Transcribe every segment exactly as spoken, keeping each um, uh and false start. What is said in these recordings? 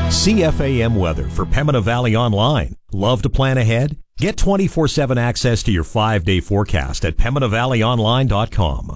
C F A M weather for Pembina Valley Online. Love to plan ahead? Get twenty-four seven access to your five-day forecast at pembina valley online dot com.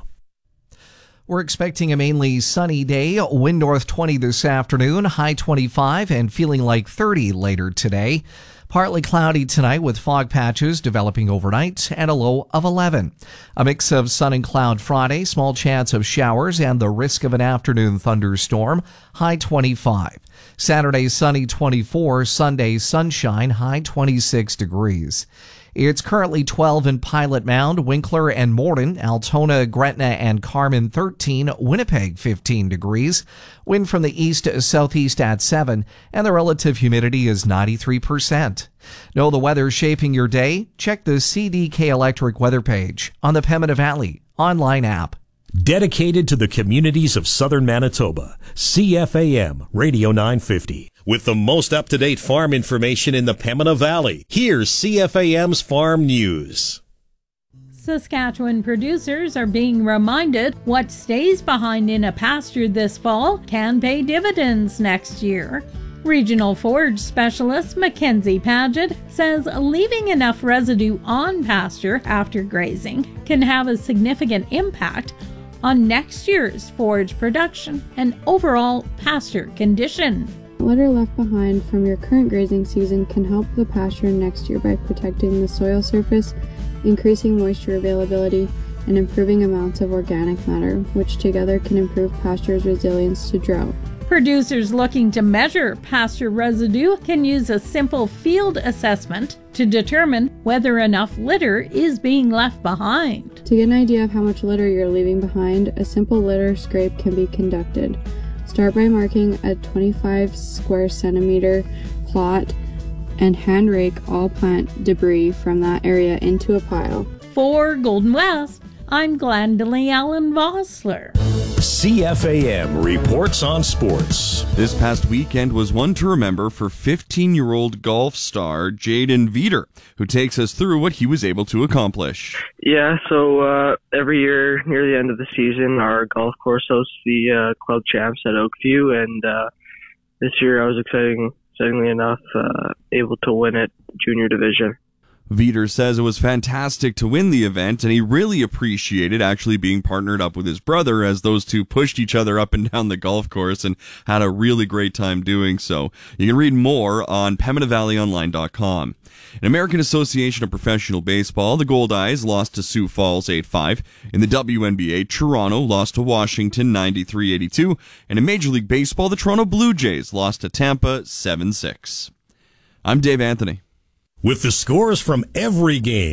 We're expecting a mainly sunny day, wind north twenty this afternoon, high twenty-five, and feeling like thirty later today. Partly cloudy tonight with fog patches developing overnight and a low of eleven. A mix of sun and cloud Friday, small chance of showers and the risk of an afternoon thunderstorm, high twenty-five. Saturday sunny twenty-four, Sunday sunshine, high twenty-six degrees. It's currently twelve in Pilot Mound, Winkler and Morden, Altona, Gretna and Carmen thirteen, Winnipeg fifteen degrees. Wind from the east to southeast at seven, and the relative humidity is ninety-three percent. Know the weather shaping your day? Check the C D K Electric weather page on the Pembina Valley online app. Dedicated to the communities of southern Manitoba, C F A M Radio nine fifty. With the most up-to-date farm information in the Pembina Valley, here's C F A M's Farm News. Saskatchewan producers are being reminded what stays behind in a pasture this fall can pay dividends next year. Regional forage specialist Mackenzie Paget says leaving enough residue on pasture after grazing can have a significant impact on next year's forage production and overall pasture condition. Litter left behind from your current grazing season can help the pasture next year by protecting the soil surface, increasing moisture availability, and improving amounts of organic matter, which together can improve pasture's resilience to drought. Producers looking to measure pasture residue can use a simple field assessment to determine whether enough litter is being left behind. To get an idea of how much litter you're leaving behind, a simple litter scrape can be conducted. Start by marking a twenty-five square centimeter plot and hand rake all plant debris from that area into a pile. For Golden West, I'm Glendalee Allen Vossler. C F A M reports on sports. This past weekend was one to remember for fifteen-year-old golf star Jaden Veeder, who takes us through what he was able to accomplish. Yeah, so uh, every year near the end of the season, our golf course hosts the uh, club champs at Oakview, and uh, this year I was exciting, excitingly enough uh, able to win it junior division. Veeder says it was fantastic to win the event, and he really appreciated actually being partnered up with his brother as those two pushed each other up and down the golf course and had a really great time doing so. You can read more on pembina valley online dot com. In American Association of Professional Baseball, the Goldeyes lost to Sioux Falls eight five. In the W N B A, Toronto lost to Washington ninety-three eighty-two. And in Major League Baseball, the Toronto Blue Jays lost to Tampa seven six. I'm Dave Anthony. With the scores from every game.